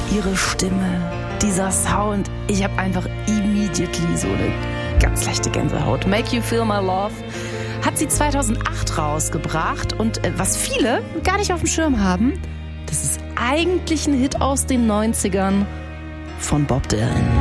ihre Stimme, dieser Sound. Ich habe einfach immediately so eine ganz leichte Gänsehaut. Make You Feel My Love hat sie 2008 rausgebracht. Und was viele gar nicht auf dem Schirm haben, das ist eigentlich ein Hit aus den 90ern von Bob Dylan.